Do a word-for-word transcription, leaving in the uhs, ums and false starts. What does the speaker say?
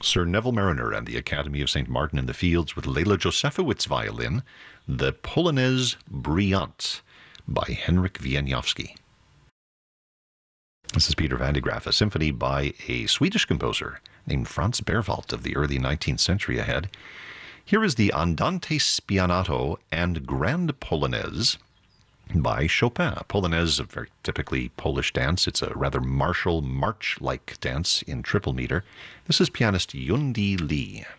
Sir Neville Mariner and the Academy of Saint Martin in the Fields with Leila Josefowicz violin, the Polonaise Brillante by Henryk Wieniawski. This is Peter van de Graaff, a symphony by a Swedish composer named Franz Berwald of the early nineteenth century ahead. Here is the Andante Spianato and Grand Polonaise by Chopin. Polonaise, a very typically Polish dance. It's a rather martial, march-like dance in triple meter. This is pianist Yundi Lee.